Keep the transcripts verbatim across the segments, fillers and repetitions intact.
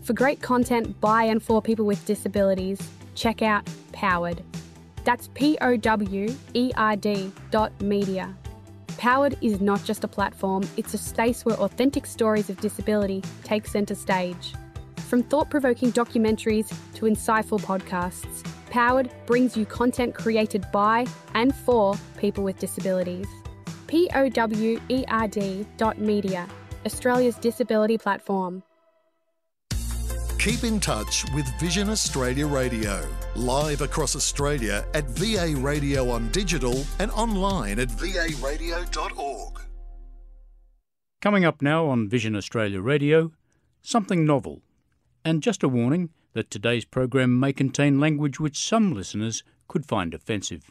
For great content by and for people with disabilities, check out Powered. That's P O W E R D dot media. Powered is not just a platform, it's a space where authentic stories of disability take centre stage. From thought-provoking documentaries to insightful podcasts, Powered brings you content created by and for people with disabilities. P O W E R D dot media, Australia's disability platform. Keep in touch with Vision Australia Radio, live across Australia at V A Radio on digital and online at v a radio dot org. Coming up now on Vision Australia Radio, something novel. And just a warning that today's program may contain language which some listeners could find offensive.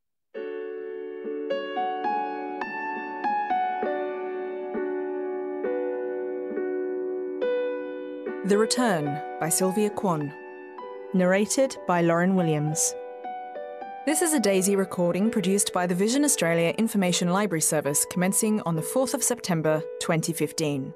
The Return by Sylvia Kwan. Narrated by Lauren Williams. This is a Daisy recording produced by the Vision Australia Information Library Service commencing on the fourth of September twenty fifteen.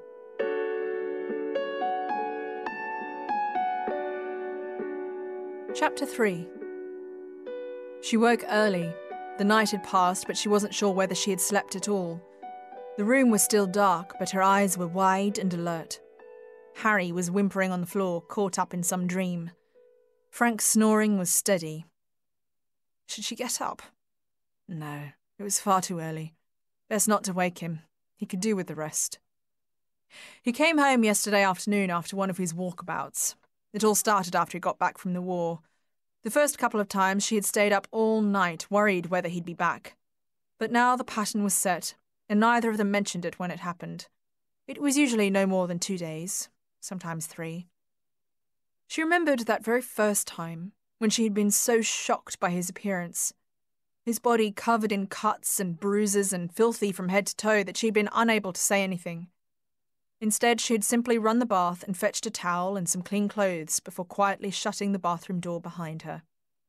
Chapter three. She woke early. The night had passed, but she wasn't sure whether she had slept at all. The room was still dark, but her eyes were wide and alert. Harry was whimpering on the floor, caught up in some dream. Frank's snoring was steady. Should she get up? No, it was far too early. Best not to wake him. He could do with the rest. He came home yesterday afternoon after one of his walkabouts. It all started after he got back from the war. The first couple of times she had stayed up all night, worried whether he'd be back. But now the pattern was set, and neither of them mentioned it when it happened. It was usually no more than two days. Sometimes three. She remembered that very first time, when she had been so shocked by his appearance. His body covered in cuts and bruises and filthy from head to toe that she had been unable to say anything. Instead, she had simply run the bath and fetched a towel and some clean clothes before quietly shutting the bathroom door behind her.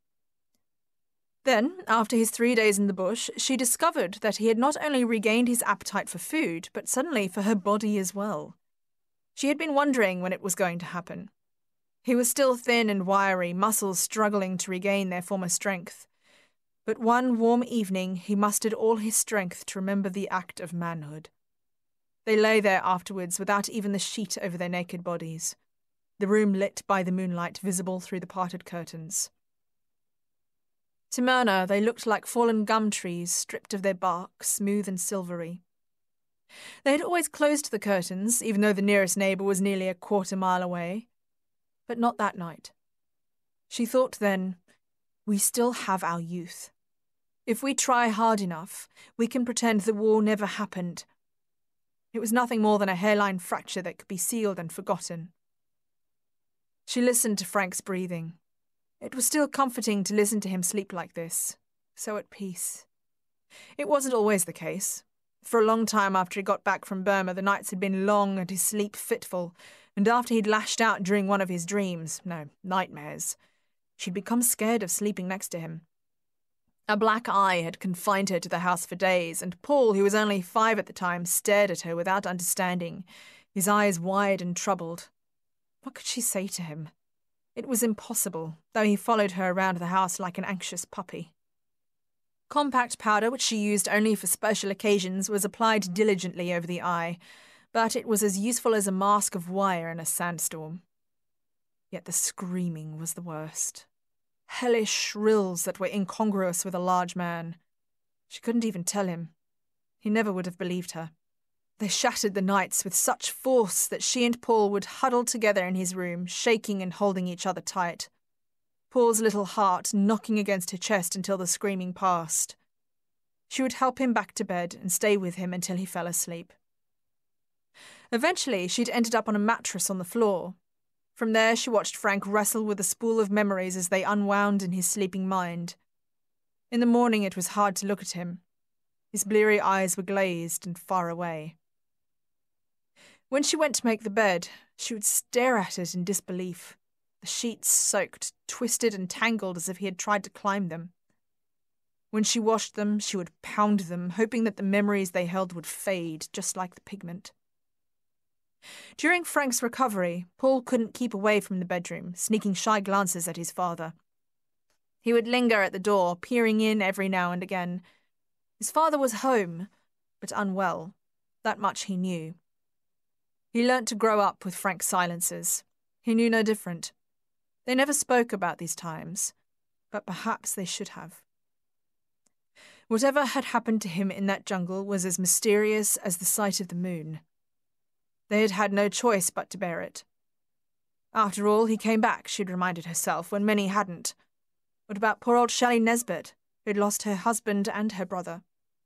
Then, after his three days in the bush, she discovered that he had not only regained his appetite for food, but suddenly for her body as well. She had been wondering when it was going to happen. He was still thin and wiry, muscles struggling to regain their former strength. But one warm evening he mustered all his strength to remember the act of manhood. They lay there afterwards without even the sheet over their naked bodies, the room lit by the moonlight visible through the parted curtains. To Myrna they looked like fallen gum trees stripped of their bark, smooth and silvery. They had always closed the curtains, even though the nearest neighbour was nearly a quarter mile away. But not that night. She thought then, we still have our youth. If we try hard enough, we can pretend the war never happened. It was nothing more than a hairline fracture that could be sealed and forgotten. She listened to Frank's breathing. It was still comforting to listen to him sleep like this, so at peace. It wasn't always the case. For a long time after he got back from Burma, the nights had been long and his sleep fitful, and after he'd lashed out during one of his dreams, no, nightmares, she'd become scared of sleeping next to him. A black eye had confined her to the house for days, and Paul, who was only five at the time, stared at her without understanding, his eyes wide and troubled. What could she say to him? It was impossible, though he followed her around the house like an anxious puppy. Compact powder, which she used only for special occasions, was applied diligently over the eye, but it was as useful as a mask of wire in a sandstorm. Yet the screaming was the worst. Hellish shrills that were incongruous with a large man. She couldn't even tell him. He never would have believed her. They shattered the nights with such force that she and Paul would huddle together in his room, shaking and holding each other tight. Paul's little heart knocking against her chest until the screaming passed. She would help him back to bed and stay with him until he fell asleep. Eventually, she'd ended up on a mattress on the floor. From there, she watched Frank wrestle with a spool of memories as they unwound in his sleeping mind. In the morning, it was hard to look at him. His bleary eyes were glazed and far away. When she went to make the bed, she would stare at it in disbelief. The sheets soaked, twisted and tangled as if he had tried to climb them. When she washed them, she would pound them, hoping that the memories they held would fade, just like the pigment. During Frank's recovery, Paul couldn't keep away from the bedroom, sneaking shy glances at his father. He would linger at the door, peering in every now and again. His father was home, but unwell. That much he knew. He learnt to grow up with Frank's silences. He knew no different. They never spoke about these times, but perhaps they should have. Whatever had happened to him in that jungle was as mysterious as the sight of the moon. They had had no choice but to bear it. After all, he came back, she'd reminded herself, when many hadn't. What about poor old Shelley Nesbit, who'd lost her husband and her brother?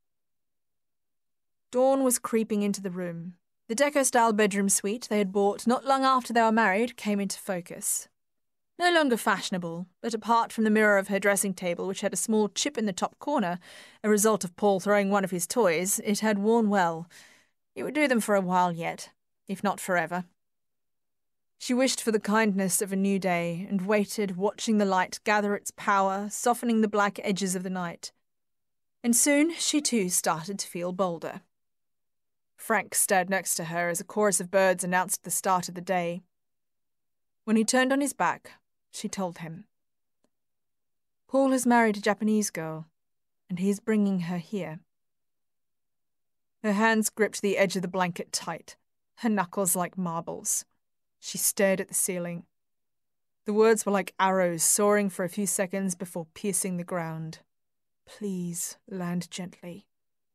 Dawn was creeping into the room. The deco-style bedroom suite they had bought not long after they were married came into focus. No longer fashionable, but apart from the mirror of her dressing table, which had a small chip in the top corner, a result of Paul throwing one of his toys, it had worn well. It would do them for a while yet, if not forever. She wished for the kindness of a new day and waited, watching the light gather its power, softening the black edges of the night. And soon she too started to feel bolder. Frank stared next to her as a chorus of birds announced the start of the day. When he turned on his back, she told him. Paul has married a Japanese girl, and he is bringing her here. Her hands gripped the edge of the blanket tight, her knuckles like marbles. She stared at the ceiling. The words were like arrows soaring for a few seconds before piercing the ground. Please land gently.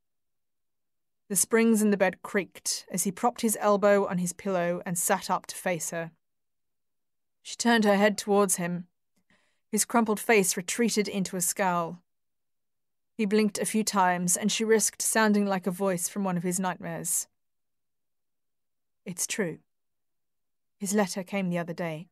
The springs in the bed creaked as he propped his elbow on his pillow and sat up to face her. She turned her head towards him. His crumpled face retreated into a scowl. He blinked a few times, and she risked sounding like a voice from one of his nightmares. It's true. His letter came the other day.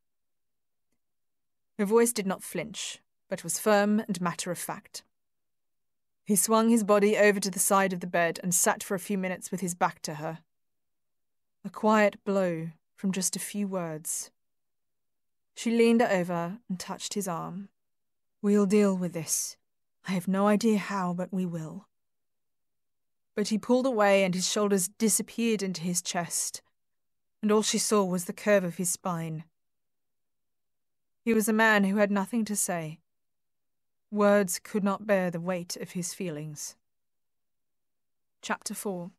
Her voice did not flinch, but was firm and matter-of-fact. He swung his body over to the side of the bed and sat for a few minutes with his back to her. A quiet blow from just a few words. She leaned over and touched his arm. We'll deal with this. I have no idea how, but we will. But he pulled away and his shoulders disappeared into his chest, and all she saw was the curve of his spine. He was a man who had nothing to say. Words could not bear the weight of his feelings. Chapter four.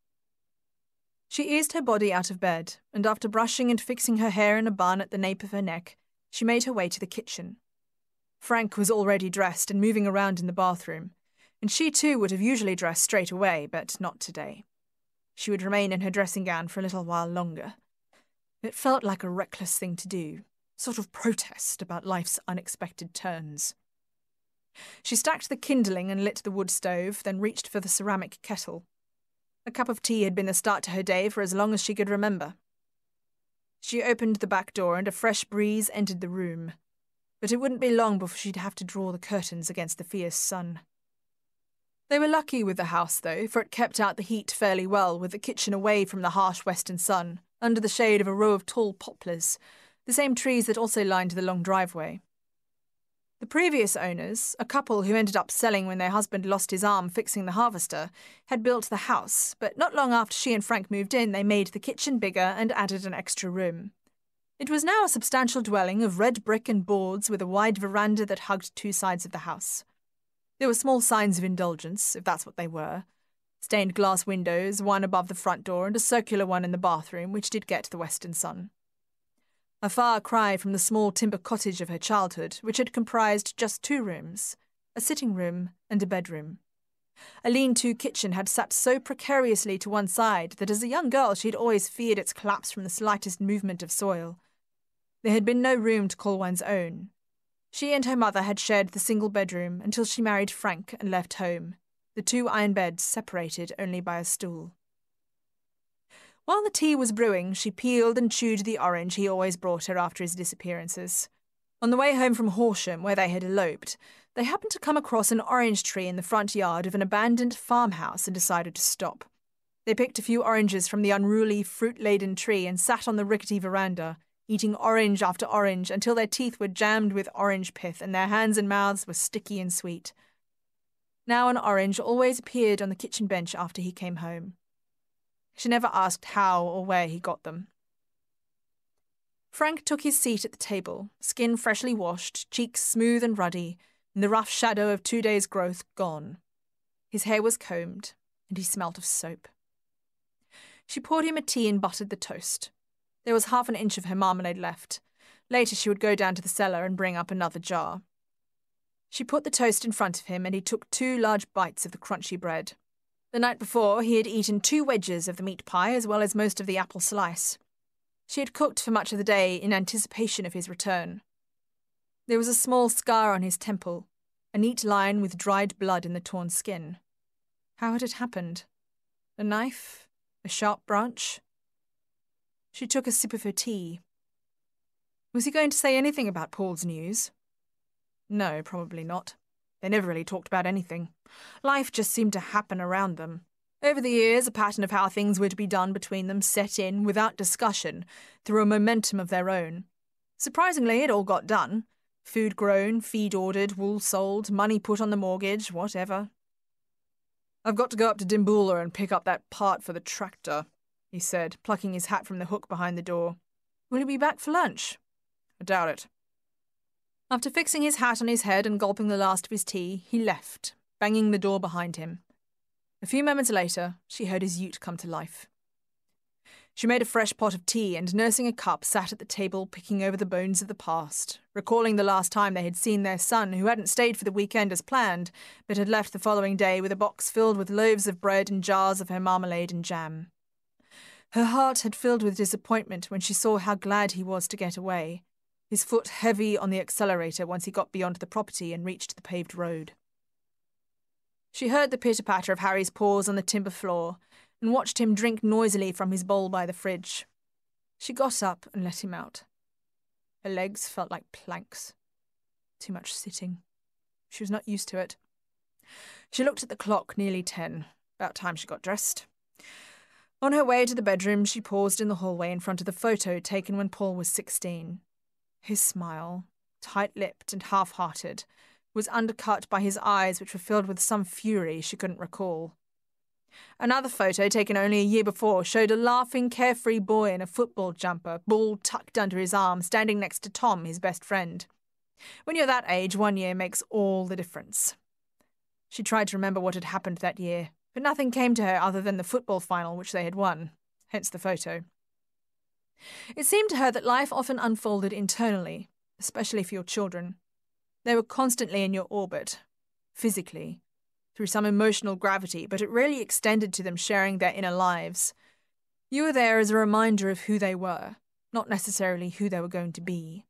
She eased her body out of bed, and after brushing and fixing her hair in a bun at the nape of her neck, she made her way to the kitchen. Frank was already dressed and moving around in the bathroom, and she too would have usually dressed straight away, but not today. She would remain in her dressing gown for a little while longer. It felt like a reckless thing to do, sort of protest about life's unexpected turns. She stacked the kindling and lit the wood stove, then reached for the ceramic kettle. A cup of tea had been the start to her day for as long as she could remember. She opened the back door and a fresh breeze entered the room, but it wouldn't be long before she'd have to draw the curtains against the fierce sun. They were lucky with the house, though, for it kept out the heat fairly well, with the kitchen away from the harsh western sun, under the shade of a row of tall poplars, the same trees that also lined the long driveway. The previous owners, a couple who ended up selling when their husband lost his arm fixing the harvester, had built the house, but not long after she and Frank moved in, they made the kitchen bigger and added an extra room. It was now a substantial dwelling of red brick and boards with a wide veranda that hugged two sides of the house. There were small signs of indulgence, if that's what they were. Stained glass windows, one above the front door and a circular one in the bathroom, which did get the western sun. A far cry from the small timber cottage of her childhood, which had comprised just two rooms, a sitting room and a bedroom. A lean-to kitchen had sat so precariously to one side that as a young girl she had always feared its collapse from the slightest movement of soil. There had been no room to call one's own. She and her mother had shared the single bedroom until she married Frank and left home, the two iron beds separated only by a stool. While the tea was brewing, she peeled and chewed the orange he always brought her after his disappearances. On the way home from Horsham, where they had eloped, they happened to come across an orange tree in the front yard of an abandoned farmhouse and decided to stop. They picked a few oranges from the unruly, fruit-laden tree and sat on the rickety veranda, eating orange after orange until their teeth were jammed with orange pith and their hands and mouths were sticky and sweet. Now an orange always appeared on the kitchen bench after he came home. She never asked how or where he got them. Frank took his seat at the table, skin freshly washed, cheeks smooth and ruddy, and the rough shadow of two days' growth gone. His hair was combed, and he smelt of soap. She poured him a tea and buttered the toast. There was half an inch of her marmalade left. Later she would go down to the cellar and bring up another jar. She put the toast in front of him, and he took two large bites of the crunchy bread. The night before, he had eaten two wedges of the meat pie as well as most of the apple slice. She had cooked for much of the day in anticipation of his return. There was a small scar on his temple, a neat line with dried blood in the torn skin. How had it happened? A knife? A sharp branch? She took a sip of her tea. Was he going to say anything about Paul's news? No, probably not. They never really talked about anything. Life just seemed to happen around them. Over the years, a pattern of how things were to be done between them set in, without discussion, through a momentum of their own. Surprisingly, it all got done. Food grown, feed ordered, wool sold, money put on the mortgage, whatever. "I've got to go up to Dimboola and pick up that part for the tractor," he said, plucking his hat from the hook behind the door. "Will you be back for lunch?" "I doubt it." After fixing his hat on his head and gulping the last of his tea, he left, banging the door behind him. A few moments later, she heard his ute come to life. She made a fresh pot of tea and, nursing a cup, sat at the table picking over the bones of the past, recalling the last time they had seen their son, who hadn't stayed for the weekend as planned, but had left the following day with a box filled with loaves of bread and jars of her marmalade and jam. Her heart had filled with disappointment when she saw how glad he was to get away, his foot heavy on the accelerator once he got beyond the property and reached the paved road. She heard the pitter-patter of Harry's paws on the timber floor and watched him drink noisily from his bowl by the fridge. She got up and let him out. Her legs felt like planks. Too much sitting. She was not used to it. She looked at the clock, nearly ten. About time she got dressed. On her way to the bedroom, she paused in the hallway in front of the photo taken when Paul was sixteen. His smile, tight-lipped and half-hearted, was undercut by his eyes, which were filled with some fury she couldn't recall. Another photo, taken only a year before, showed a laughing, carefree boy in a football jumper, ball tucked under his arm, standing next to Tom, his best friend. When you're that age, one year makes all the difference. She tried to remember what had happened that year, but nothing came to her other than the football final which they had won, hence the photo. It seemed to her that life often unfolded internally, especially for your children. They were constantly in your orbit, physically, through some emotional gravity, but it really extended to them sharing their inner lives. You were there as a reminder of who they were, not necessarily who they were going to be.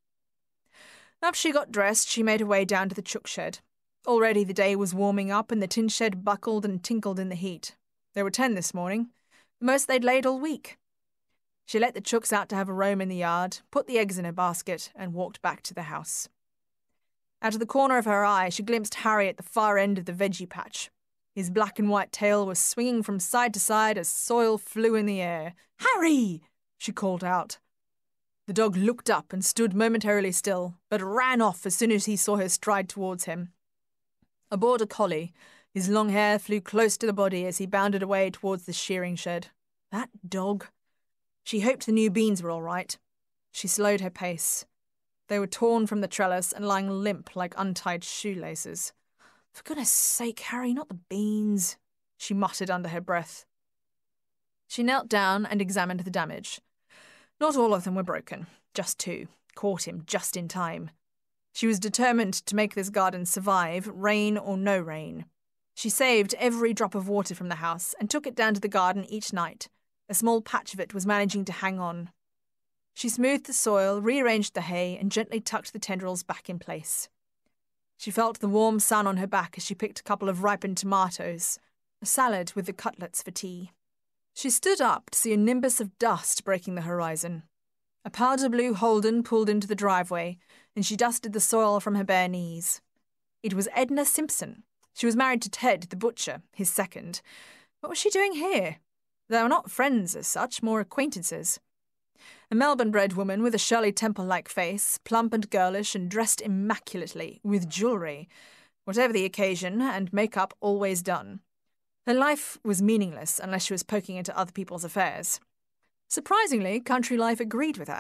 After she got dressed, she made her way down to the chook shed. Already the day was warming up and the tin shed buckled and tinkled in the heat. There were ten this morning, the most they'd laid all week. She let the chooks out to have a roam in the yard, put the eggs in her basket, and walked back to the house. Out of the corner of her eye, she glimpsed Harry at the far end of the veggie patch. His black and white tail was swinging from side to side as soil flew in the air. "Harry!" she called out. The dog looked up and stood momentarily still, but ran off as soon as he saw her stride towards him. A border collie, his long hair flew close to the body as he bounded away towards the shearing shed. That dog! She hoped the new beans were all right. She slowed her pace. They were torn from the trellis and lying limp like untied shoelaces. "For goodness sake, Harry, not the beans," she muttered under her breath. She knelt down and examined the damage. Not all of them were broken, just two. Caught him just in time. She was determined to make this garden survive, rain or no rain. She saved every drop of water from the house and took it down to the garden each night. A small patch of it was managing to hang on. She smoothed the soil, rearranged the hay, and gently tucked the tendrils back in place. She felt the warm sun on her back as she picked a couple of ripened tomatoes, a salad with the cutlets for tea. She stood up to see a nimbus of dust breaking the horizon. A powder blue Holden pulled into the driveway, and she dusted the soil from her bare knees. It was Edna Simpson. She was married to Ted, the butcher, his second. What was she doing here? They were not friends as such, more acquaintances. A Melbourne-bred woman with a Shirley Temple-like face, plump and girlish and dressed immaculately, with jewellery, whatever the occasion, and makeup always done. Her life was meaningless unless she was poking into other people's affairs. Surprisingly, country life agreed with her.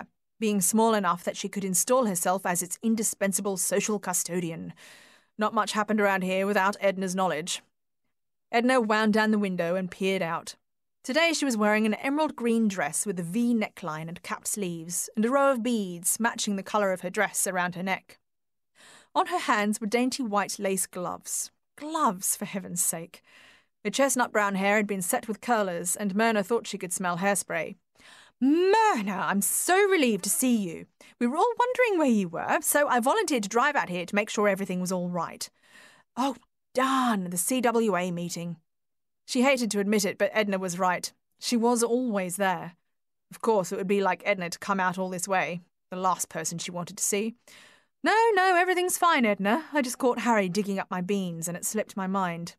being small enough that she could install herself as its indispensable social custodian. Not much happened around here without Edna's knowledge. Edna wound down the window and peered out. Today she was wearing an emerald green dress with a V neckline and capped sleeves, and a row of beads matching the colour of her dress around her neck. On her hands were dainty white lace gloves. Gloves, for heaven's sake. Her chestnut brown hair had been set with curlers, and Myrna thought she could smell hairspray. Myrna, I'm so relieved to see you. We were all wondering where you were, so I volunteered to drive out here to make sure everything was all right. Oh, darn, the C W A meeting. She hated to admit it, but Edna was right. She was always there. Of course, it would be like Edna to come out all this way. The last person she wanted to see. No, no, everything's fine, Edna. I just caught Harry digging up my beans, and it slipped my mind.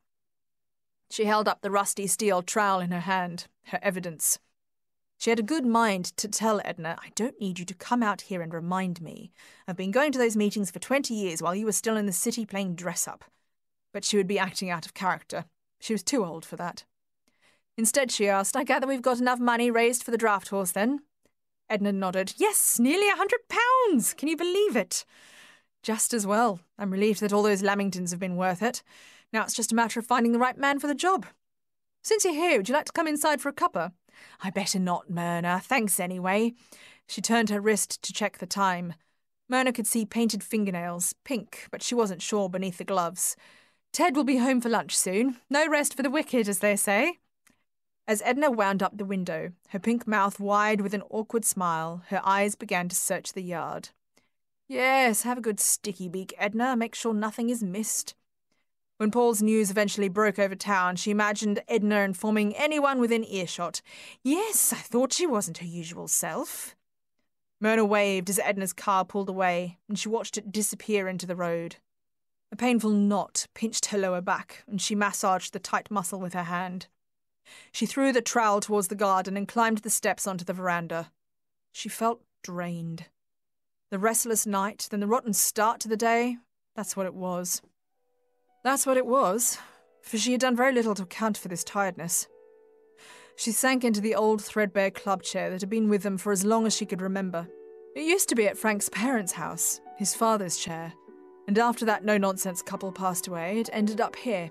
She held up the rusty steel trowel in her hand, her evidence. She had a good mind to tell Edna, I don't need you to come out here and remind me. I've been going to those meetings for twenty years while you were still in the city playing dress-up. But she would be acting out of character. She was too old for that. Instead, she asked, I gather we've got enough money raised for the draft horse, then? Edna nodded. Yes, nearly a hundred pounds! Can you believe it? Just as well. I'm relieved that all those Lamingtons have been worth it. Now it's just a matter of finding the right man for the job. Since you're here, would you like to come inside for a cuppa? I better not, Myrna. Thanks anyway. She turned her wrist to check the time. Myrna could see painted fingernails, pink, but she wasn't sure beneath the gloves. Ted will be home for lunch soon. No rest for the wicked, as they say. As Edna wound up the window, her pink mouth wide with an awkward smile, her eyes began to search the yard. Yes, have a good sticky beak, Edna. Make sure nothing is missed. When Paul's news eventually broke over town, she imagined Edna informing anyone within earshot. Yes, I thought she wasn't her usual self. Myrna waved as Edna's car pulled away, and she watched it disappear into the road. A painful knot pinched her lower back, and she massaged the tight muscle with her hand. She threw the trowel towards the garden and climbed the steps onto the veranda. She felt drained. The restless night, then the rotten start to the day, that's what it was. That's what it was, for she had done very little to account for this tiredness. She sank into the old threadbare club chair that had been with them for as long as she could remember. It used to be at Frank's parents' house, his father's chair, and after that no-nonsense couple passed away, it ended up here.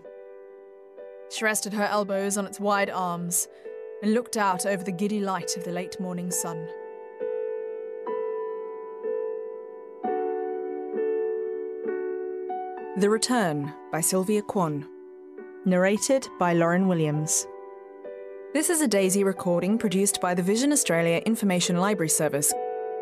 She rested her elbows on its wide arms and looked out over the giddy light of the late morning sun. The Return by Sylvia Kwan. Narrated by Lauren Williams. This is a Daisy recording produced by the Vision Australia Information Library Service.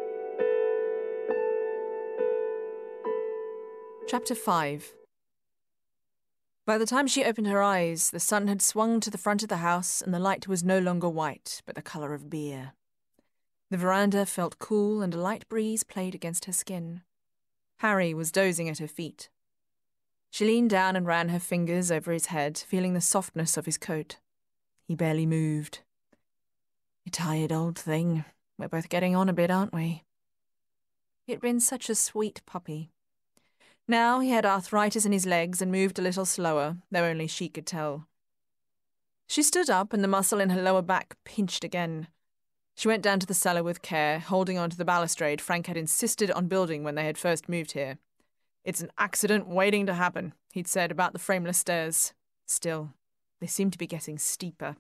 Chapter five. By the time she opened her eyes, the sun had swung to the front of the house and the light was no longer white, but the colour of beer. The veranda felt cool and a light breeze played against her skin. Harry was dozing at her feet. She leaned down and ran her fingers over his head, feeling the softness of his coat. He barely moved. You tired old thing. We're both getting on a bit, aren't we? He had been such a sweet puppy. Now he had arthritis in his legs and moved a little slower, though only she could tell. She stood up and the muscle in her lower back pinched again. She went down to the cellar with care, holding on to the balustrade Frank had insisted on building when they had first moved here. It's an accident waiting to happen, he'd said about the frameless stairs. Still, they seemed to be getting steeper.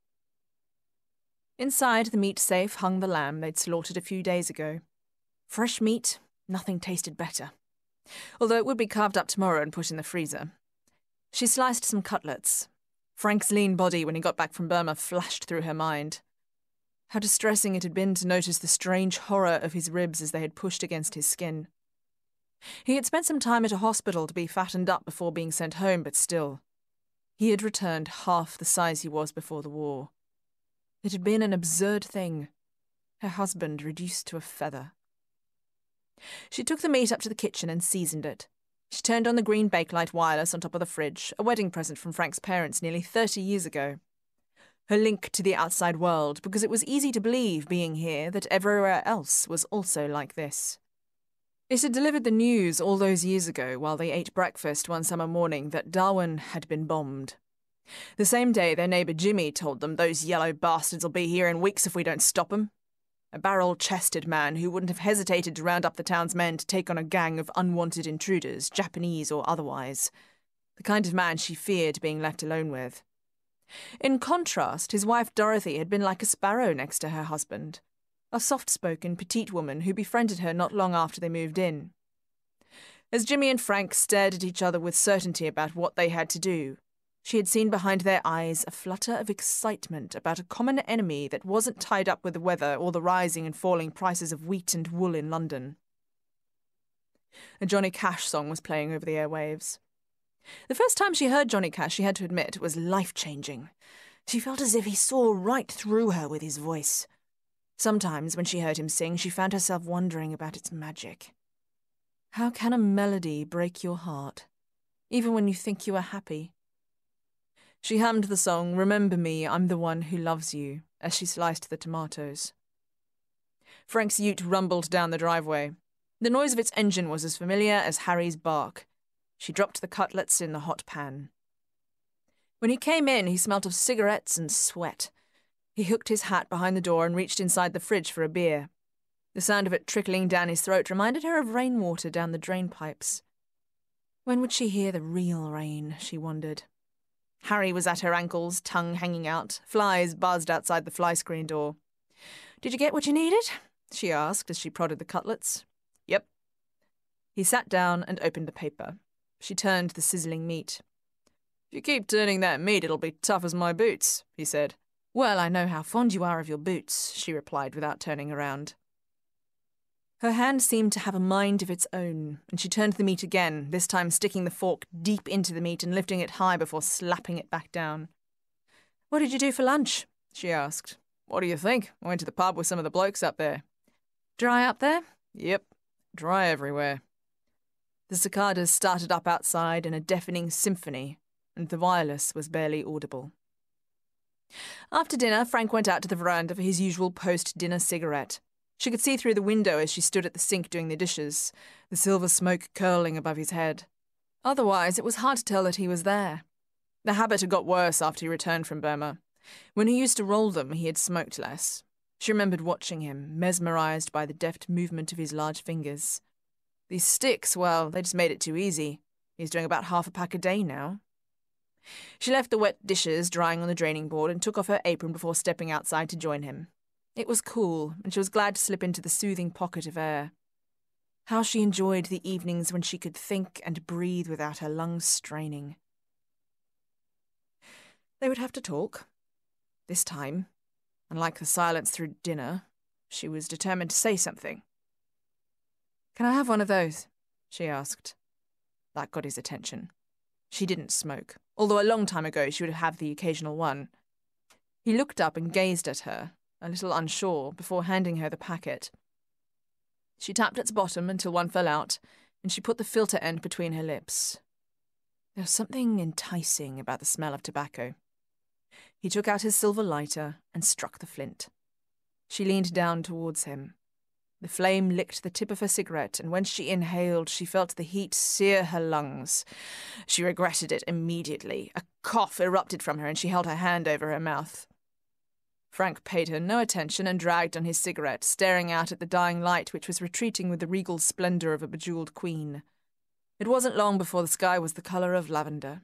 Inside the meat safe hung the lamb they'd slaughtered a few days ago. Fresh meat, nothing tasted better. Although it would be carved up tomorrow and put in the freezer. She sliced some cutlets. Frank's lean body when he got back from Burma flashed through her mind. How distressing it had been to notice the strange horror of his ribs as they had pushed against his skin. He had spent some time at a hospital to be fattened up before being sent home, but still. He had returned half the size he was before the war. It had been an absurd thing. Her husband reduced to a feather. She took the meat up to the kitchen and seasoned it. She turned on the green Bakelite wireless on top of the fridge, a wedding present from Frank's parents nearly thirty years ago. Her link to the outside world, because it was easy to believe, being here, that everywhere else was also like this. It had delivered the news all those years ago while they ate breakfast one summer morning that Darwin had been bombed. The same day their neighbour Jimmy told them those yellow bastards will be here in weeks if we don't stop them. a barrel-chested man who wouldn't have hesitated to round up the town's men to take on a gang of unwanted intruders, Japanese or otherwise. The kind of man she feared being left alone with. In contrast, his wife Dorothy had been like a sparrow next to her husband, a soft-spoken, petite woman who befriended her not long after they moved in. As Jimmy and Frank stared at each other with certainty about what they had to do, she had seen behind their eyes a flutter of excitement about a common enemy that wasn't tied up with the weather or the rising and falling prices of wheat and wool in London. A Johnny Cash song was playing over the airwaves. The first time she heard Johnny Cash, she had to admit, was life-changing. She felt as if he saw right through her with his voice. Sometimes, when she heard him sing, she found herself wondering about its magic. How can a melody break your heart, even when you think you are happy? She hummed the song, "Remember Me, I'm the One Who Loves You," as she sliced the tomatoes. Frank's ute rumbled down the driveway. The noise of its engine was as familiar as Harry's bark. She dropped the cutlets in the hot pan. When he came in, he smelt of cigarettes and sweat. He hooked his hat behind the door and reached inside the fridge for a beer. The sound of it trickling down his throat reminded her of rainwater down the drain pipes. When would she hear the real rain, she wondered. Harry was at her ankles, tongue hanging out. Flies buzzed outside the fly screen door. "Did you get what you needed?" she asked as she prodded the cutlets. "Yep." He sat down and opened the paper. She turned the sizzling meat. "If you keep turning that meat, it'll be tough as my boots," he said. "Well, I know how fond you are of your boots," she replied without turning around. Her hand seemed to have a mind of its own, and she turned the meat again, this time sticking the fork deep into the meat and lifting it high before slapping it back down. "What did you do for lunch?" she asked. "What do you think? I went to the pub with some of the blokes up there." "Dry up there?" "Yep, dry everywhere." The cicadas started up outside in a deafening symphony, and the wireless was barely audible. After dinner, Frank went out to the veranda for his usual post-dinner cigarette. She could see through the window as she stood at the sink doing the dishes, the silver smoke curling above his head. Otherwise, it was hard to tell that he was there. The habit had got worse after he returned from Burma. When he used to roll them, he had smoked less. She remembered watching him, mesmerised by the deft movement of his large fingers. These sticks, well, they just made it too easy. He's doing about half a pack a day now. She left the wet dishes drying on the draining board and took off her apron before stepping outside to join him. It was cool, and she was glad to slip into the soothing pocket of air. How she enjoyed the evenings when she could think and breathe without her lungs straining. They would have to talk. This time, unlike the silence through dinner, she was determined to say something. "Can I have one of those?" she asked. That got his attention. She didn't smoke, although a long time ago she would have had the occasional one. He looked up and gazed at her, a little unsure, before handing her the packet. She tapped its bottom until one fell out, and she put the filter end between her lips. There was something enticing about the smell of tobacco. He took out his silver lighter and struck the flint. She leaned down towards him. The flame licked the tip of her cigarette, and when she inhaled, she felt the heat sear her lungs. She regretted it immediately. A cough erupted from her, and she held her hand over her mouth. Frank paid her no attention and dragged on his cigarette, staring out at the dying light which was retreating with the regal splendour of a bejewelled queen. It wasn't long before the sky was the colour of lavender.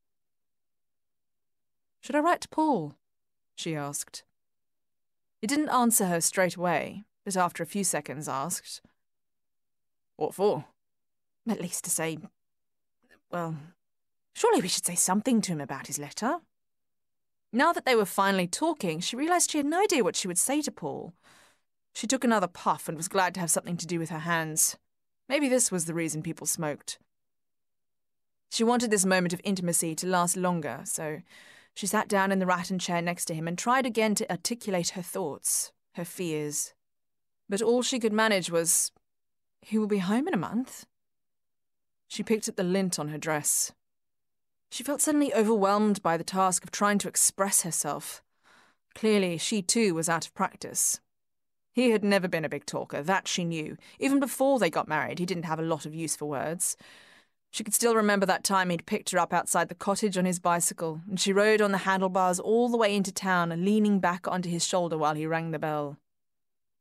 "Should I write to Paul?" she asked. He didn't answer her straight away, but after a few seconds asked, "What for?" "At least to say... well, surely we should say something to him about his letter." Now that they were finally talking, she realised she had no idea what she would say to Paul. She took another puff and was glad to have something to do with her hands. Maybe this was the reason people smoked. She wanted this moment of intimacy to last longer, so she sat down in the rattan chair next to him and tried again to articulate her thoughts, her fears. But all she could manage was, "He will be home in a month." She picked at the lint on her dress. She felt suddenly overwhelmed by the task of trying to express herself. Clearly, she too was out of practice. He had never been a big talker, that she knew. Even before they got married, he didn't have a lot of use for words. She could still remember that time he'd picked her up outside the cottage on his bicycle, and she rode on the handlebars all the way into town, leaning back onto his shoulder while he rang the bell.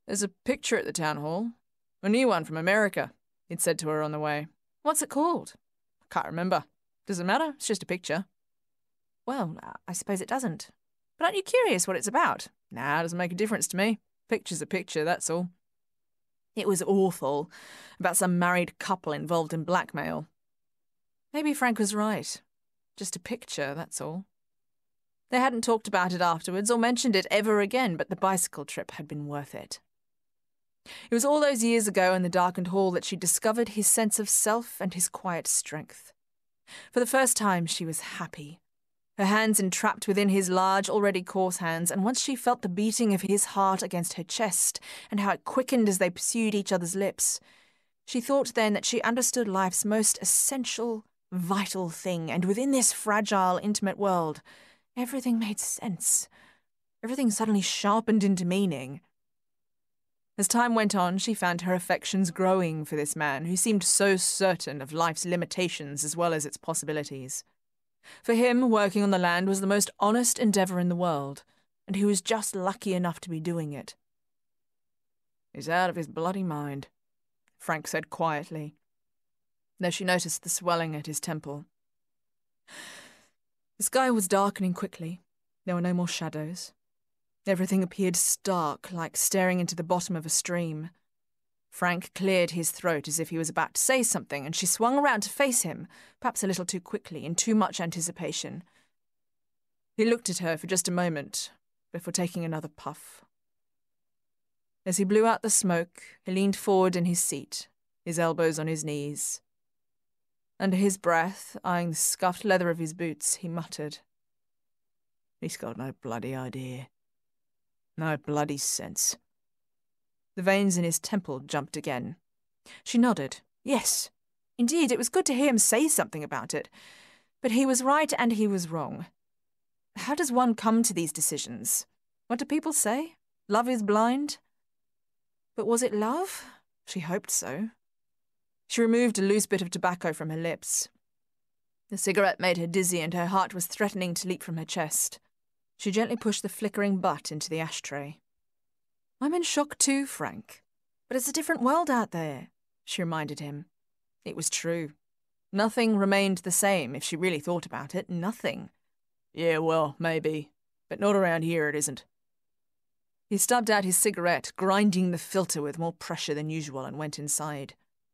There's a picture at the town hall. A new one from America, he'd said to her on the way. What's it called? I can't remember. Does it matter? It's just a picture. Well, I suppose it doesn't. But aren't you curious what it's about? Nah, it doesn't make a difference to me. Picture's a picture, that's all. It was awful. About some married couple involved in blackmail. Maybe Frank was right. Just a picture, that's all. They hadn't talked about it afterwards or mentioned it ever again, but the bicycle trip had been worth it. It was all those years ago in the darkened hall that she discovered his sense of self and his quiet strength. For the first time, she was happy. Her hands entrapped within his large, already coarse hands, and once she felt the beating of his heart against her chest and how it quickened as they pursued each other's lips, she thought then that she understood life's most essential, vital thing, and within this fragile, intimate world, everything made sense. Everything suddenly sharpened into meaning. As time went on, she found her affections growing for this man who seemed so certain of life's limitations as well as its possibilities. For him, working on the land was the most honest endeavour in the world, and he was just lucky enough to be doing it. He's out of his bloody mind, Frank said quietly, though she noticed the swelling at his temple. The sky was darkening quickly. There were no more shadows. Everything appeared stark, like staring into the bottom of a stream. Frank cleared his throat as if he was about to say something, and she swung around to face him, perhaps a little too quickly, in too much anticipation. He looked at her for just a moment, before taking another puff. As he blew out the smoke, he leaned forward in his seat, his elbows on his knees. Under his breath, eyeing the scuffed leather of his boots, he muttered, "He's got no bloody idea. No bloody sense." The veins in his temple jumped again. She nodded. Yes, indeed, it was good to hear him say something about it. But he was right and he was wrong. How does one come to these decisions? What do people say? Love is blind? But was it love? She hoped so. She removed a loose bit of tobacco from her lips. The cigarette made her dizzy and her heart was threatening to leap from her chest. She gently pushed the flickering butt into the ashtray. "I'm in shock too, Frank. But it's a different world out there," she reminded him. It was true. Nothing remained the same if she really thought about it. Nothing. "Yeah, well, maybe. But not around here, it isn't." He stubbed out his cigarette, grinding the filter with more pressure than usual, and went inside.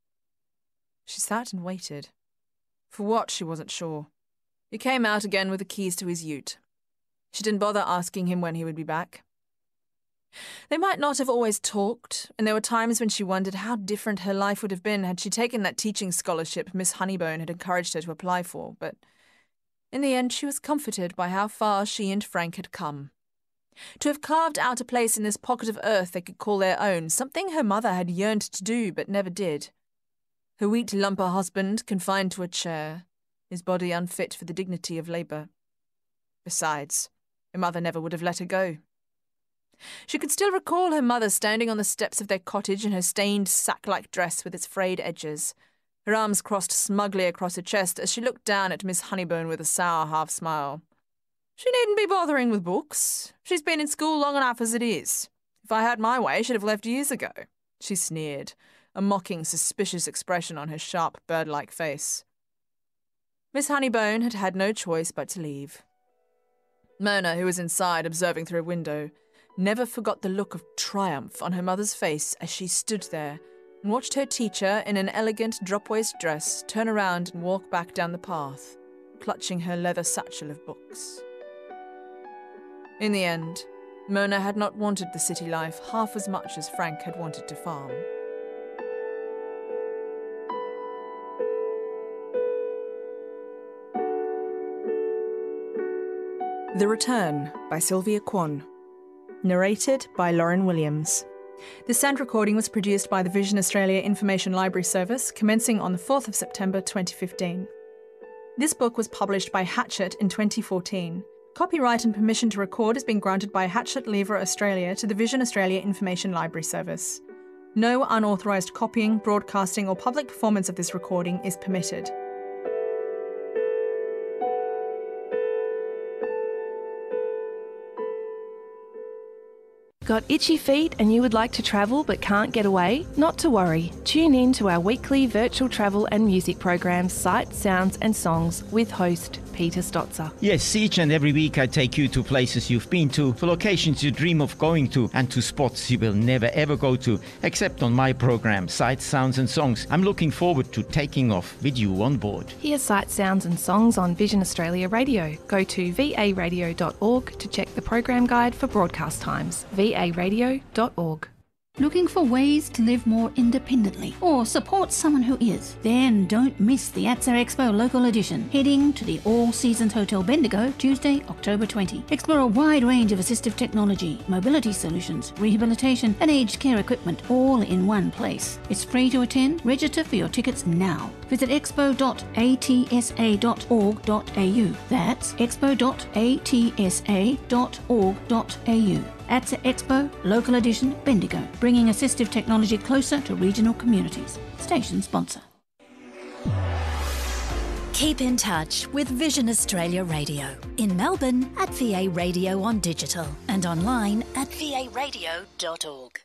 She sat and waited. For what, she wasn't sure. He came out again with the keys to his ute. She didn't bother asking him when he would be back. They might not have always talked, and there were times when she wondered how different her life would have been had she taken that teaching scholarship Miss Honeybone had encouraged her to apply for, but in the end she was comforted by how far she and Frank had come. To have carved out a place in this pocket of earth they could call their own, something her mother had yearned to do but never did. Her wheat lumper husband confined to a chair, his body unfit for the dignity of labour. Besides, her mother never would have let her go. She could still recall her mother standing on the steps of their cottage in her stained sack-like dress with its frayed edges, her arms crossed smugly across her chest as she looked down at Miss Honeybone with a sour half-smile. "She needn't be bothering with books. She's been in school long enough as it is. If I had my way, she'd have left years ago," she sneered, a mocking, suspicious expression on her sharp, bird-like face. Miss Honeybone had had no choice but to leave. Mona, who was inside observing through a window, never forgot the look of triumph on her mother's face as she stood there and watched her teacher in an elegant drop-waist dress turn around and walk back down the path, clutching her leather satchel of books. In the end, Mona had not wanted the city life half as much as Frank had wanted to farm. The Return by Sylvia Kwan. Narrated by Lauren Williams. This sound recording was produced by the Vision Australia Information Library Service, commencing on the fourth of September twenty fifteen. This book was published by Hachette in twenty fourteen. Copyright and permission to record has been granted by Hachette Livre Australia to the Vision Australia Information Library Service. No unauthorised copying, broadcasting or public performance of this recording is permitted. Got itchy feet and you would like to travel but can't get away? Not to worry. Tune in to our weekly virtual travel and music programs, Sights, Sounds and Songs with host Peter Stotzer. Yes, each and every week I take you to places you've been to, for locations you dream of going to, and to spots you will never ever go to, except on my program, Sights, Sounds and Songs. I'm looking forward to taking off with you on board. Hear Sights, Sounds and Songs on Vision Australia Radio. Go to v a radio dot org to check the program guide for broadcast times. v a radio dot org. Looking for ways to live more independently or support someone who is? Then don't miss the A T S A Expo Local Edition, heading to the All Seasons Hotel Bendigo Tuesday, October twentieth. Explore a wide range of assistive technology, mobility solutions, rehabilitation and aged care equipment all in one place. It's free to attend. Register for your tickets now. Visit expo dot a t s a dot org dot a u. That's expo dot a t s a dot org dot a u. A T S A Expo Local Edition Bendigo, bringing assistive technology closer to regional communities. Station sponsor. Keep in touch with Vision Australia Radio in Melbourne at V A Radio on digital and online at v a radio dot org.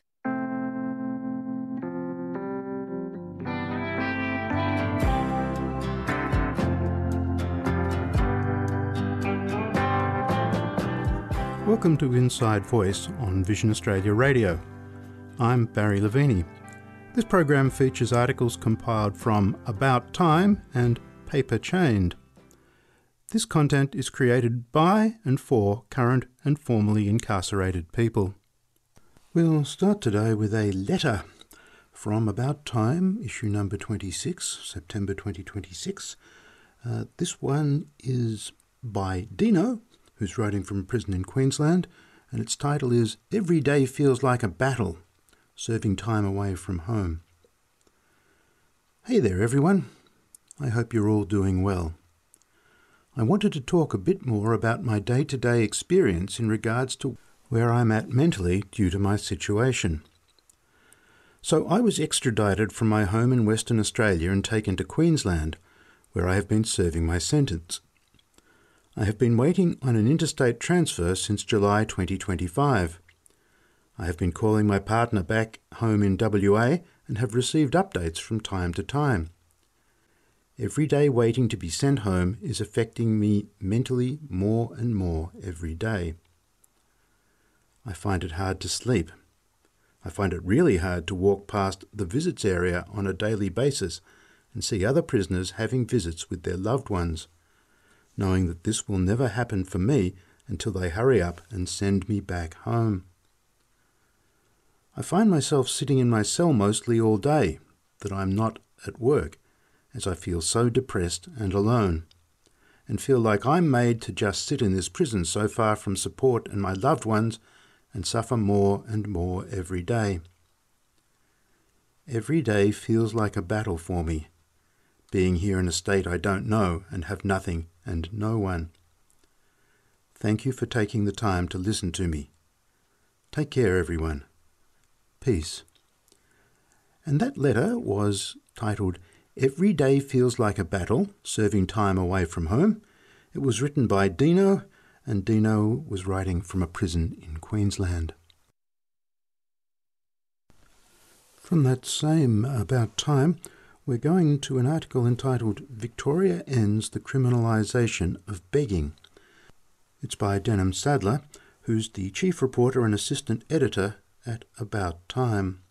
Welcome to Inside Voice on Vision Australia Radio. I'm Barry Levini. This program features articles compiled from About Time and Paper Chained. This content is created by and for current and formerly incarcerated people. We'll start today with a letter from About Time, issue number twenty-six, September twenty twenty-six. Uh, this one is by Dino, who's writing from prison in Queensland, and its title is Every Day Feels Like a Battle, Serving Time Away from Home. Hey there everyone, I hope you're all doing well. I wanted to talk a bit more about my day-to-day experience in regards to where I'm at mentally due to my situation. So I was extradited from my home in Western Australia and taken to Queensland, where I have been serving my sentence. I have been waiting on an interstate transfer since July twenty twenty-five. I have been calling my partner back home in W A and have received updates from time to time. Every day waiting to be sent home is affecting me mentally more and more every day. I find it hard to sleep. I find it really hard to walk past the visits area on a daily basis and see other prisoners having visits with their loved ones, knowing that this will never happen for me until they hurry up and send me back home. I find myself sitting in my cell mostly all day, that I'm not at work, as I feel so depressed and alone, and feel like I'm made to just sit in this prison so far from support and my loved ones and suffer more and more every day. Every day feels like a battle for me, being here in a state I don't know and have nothing and no one. Thank you for taking the time to listen to me. Take care, everyone. Peace. And that letter was titled Every Day Feels Like a Battle, Serving Time Away from Home. It was written by Dino, and Dino was writing from a prison in Queensland. From that same About Time, we're going to an article entitled Victoria Ends the Criminalisation of Begging. It's by Denham Sadler, who's the chief reporter and assistant editor at About Time.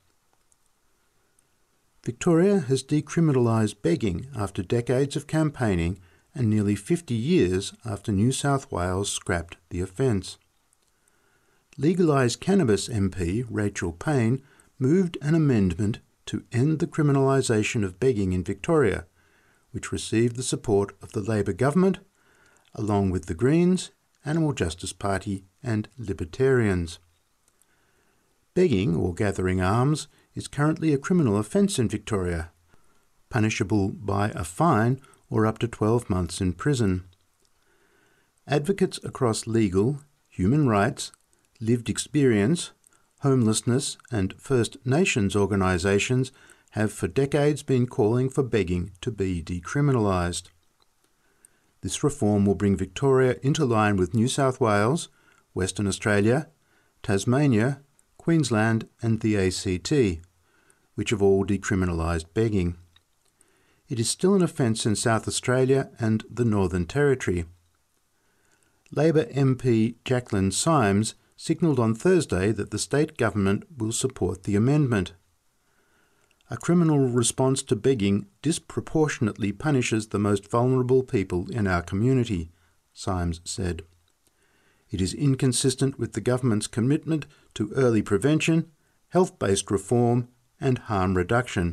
Victoria has decriminalised begging after decades of campaigning and nearly fifty years after New South Wales scrapped the offence. Legalised Cannabis M P Rachel Payne moved an amendment to end the criminalisation of begging in Victoria, which received the support of the Labor government, along with the Greens, Animal Justice Party and Libertarians. Begging, or gathering alms, is currently a criminal offence in Victoria, punishable by a fine or up to twelve months in prison. Advocates across legal, human rights, lived experience, homelessness and First Nations organisations have for decades been calling for begging to be decriminalised. This reform will bring Victoria into line with New South Wales, Western Australia, Tasmania, Queensland and the A C T, which have all decriminalised begging. It is still an offence in South Australia and the Northern Territory. Labor M P Jacqueline Symes signalled on Thursday that the state government will support the amendment. A criminal response to begging disproportionately punishes the most vulnerable people in our community, Symes said. It is inconsistent with the government's commitment to early prevention, health-based reform and harm reduction.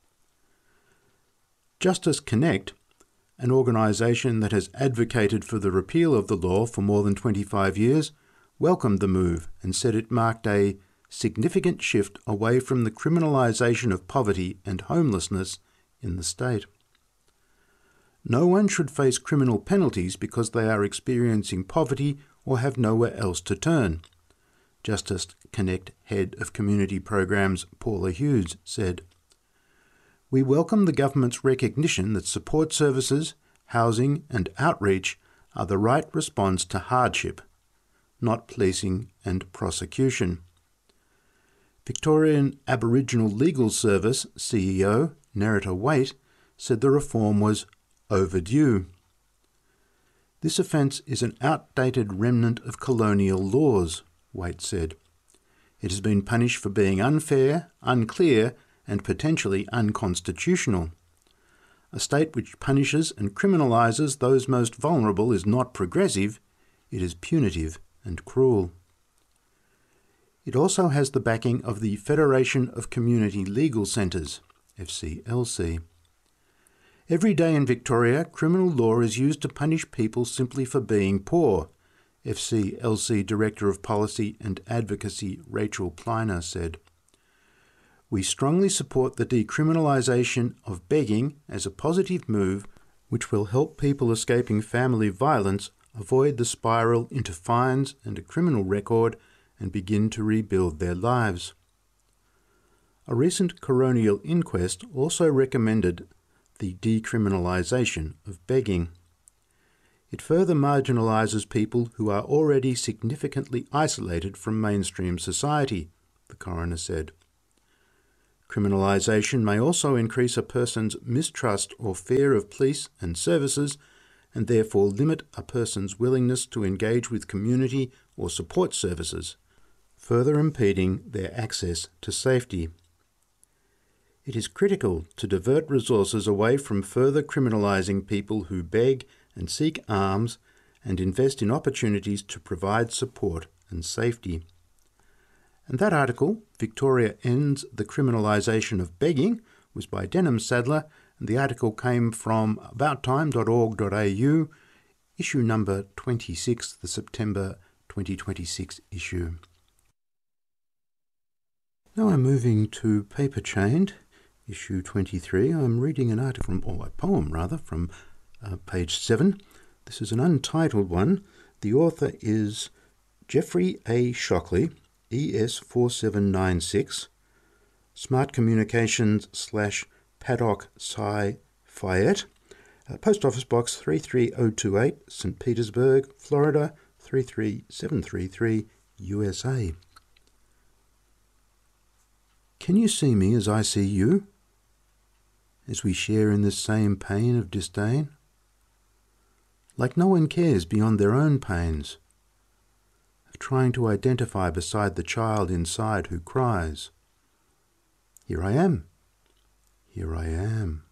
Justice Connect, an organisation that has advocated for the repeal of the law for more than twenty-five years, welcomed the move and said it marked a significant shift away from the criminalisation of poverty and homelessness in the state. No one should face criminal penalties because they are experiencing poverty or have nowhere else to turn, Justice Connect Head of Community Programs Paula Hughes said. We welcome the government's recognition that support services, housing and outreach are the right response to hardship, not policing and prosecution. Victorian Aboriginal Legal Service C E O Nerita Waite said the reform was overdue. This offence is an outdated remnant of colonial laws, Waite said. It has been punished for being unfair, unclear and potentially unconstitutional. A state which punishes and criminalises those most vulnerable is not progressive, it is punitive and cruel. It also has the backing of the Federation of Community Legal Centres, F C L C. Every day in Victoria, criminal law is used to punish people simply for being poor, F C L C Director of Policy and Advocacy Rachel Pliner said. We strongly support the decriminalisation of begging as a positive move which will help people escaping family violence avoid the spiral into fines and a criminal record and begin to rebuild their lives. A recent coronial inquest also recommended the decriminalisation of begging. It further marginalises people who are already significantly isolated from mainstream society, the coroner said. Criminalisation may also increase a person's mistrust or fear of police and services and therefore limit a person's willingness to engage with community or support services, further impeding their access to safety. It is critical to divert resources away from further criminalising people who beg and seek alms and invest in opportunities to provide support and safety. And that article, Victoria Ends the Criminalisation of Begging, was by Denham Sadler, and the article came from about time dot org dot a u, issue number twenty-six, the September twenty twenty-six issue. Now I'm moving to Paper Chained, issue twenty-three. I'm reading an article, from, or a poem rather, from uh, page seven. This is an untitled one. The author is Geoffrey A. Shockley, E S four seven nine six, Smart Communications slash Paddock Sci Fayette, uh, Post Office Box three three zero two eight, Saint Petersburg, Florida three three seven three three, U S A. Can you see me as I see you? As we share in this same pain of disdain? Like no one cares beyond their own pains, of trying to identify beside the child inside who cries. Here I am. Here I am.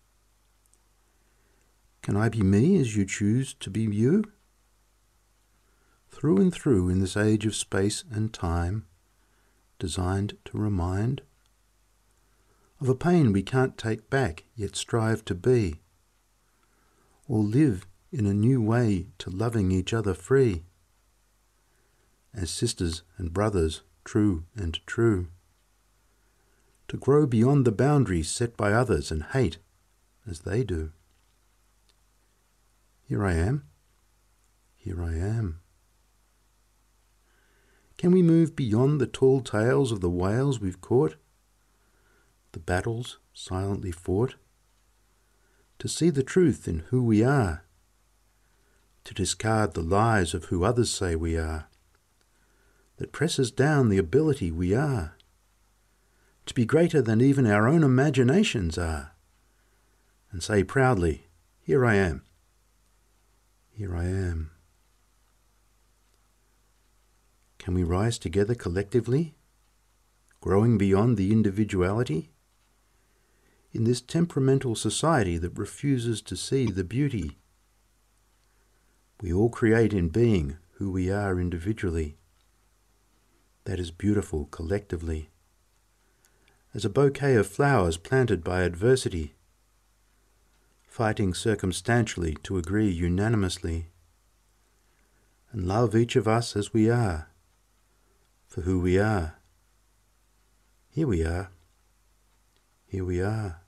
Can I be me as you choose to be you? Through and through in this age of space and time, designed to remind of a pain we can't take back, yet strive to be, or live in a new way to loving each other free, as sisters and brothers, true and true, to grow beyond the boundaries set by others and hate as they do. Here I am. Here I am. Can we move beyond the tall tales of the whales we've caught, the battles silently fought, to see the truth in who we are, to discard the lies of who others say we are, that presses down the ability we are, to be greater than even our own imaginations are, and say proudly, here I am, here I am. Can we rise together collectively, growing beyond the individuality? In this temperamental society that refuses to see the beauty, we all create in being who we are individually. That is beautiful collectively. As a bouquet of flowers planted by adversity, fighting circumstantially to agree unanimously, and love each of us as we are, for who we are. Here we are. Here we are.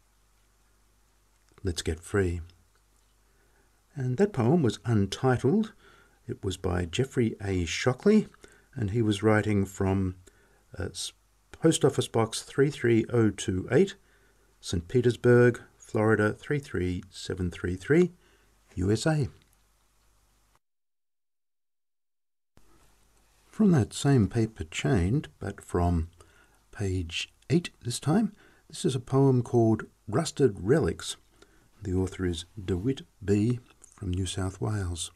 Let's get free. And that poem was untitled. It was by Jeffrey A. Shockley, and he was writing from uh, Post Office Box three three zero two eight, Saint Petersburg, Florida three three seven three three, U S A. From that same paper chained, but from page eight this time, this is a poem called Rusted Relics. The author is DeWitt B. from New South Wales.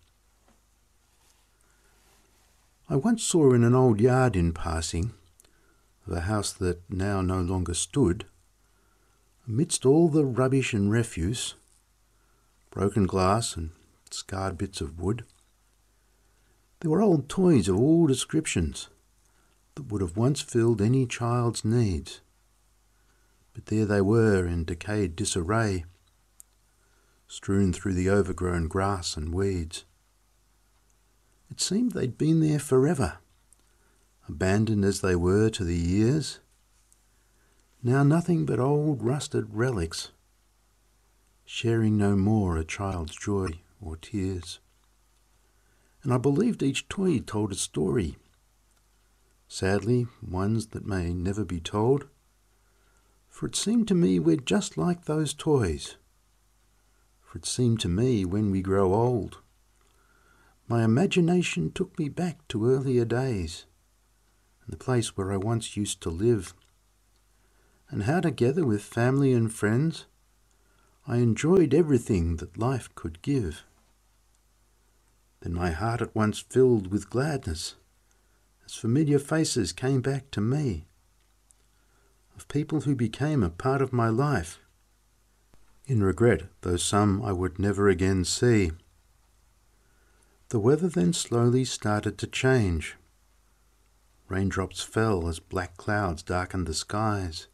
I once saw in an old yard in passing, of a house that now no longer stood, amidst all the rubbish and refuse, broken glass and scarred bits of wood, there were old toys of all descriptions that would have once filled any child's needs. But there they were in decayed disarray, strewn through the overgrown grass and weeds. It seemed they'd been there forever, abandoned as they were to the years. Now nothing but old rusted relics, sharing no more a child's joy or tears. And I believed each toy told a story, sadly ones that may never be told, for it seemed to me we're just like those toys. For it seemed to me when we grow old, my imagination took me back to earlier days, and the place where I once used to live, and how together with family and friends I enjoyed everything that life could give. Then my heart at once filled with gladness, as familiar faces came back to me, of people who became a part of my life, in regret though some I would never again see. The weather then slowly started to change. Raindrops fell as black clouds darkened the skies,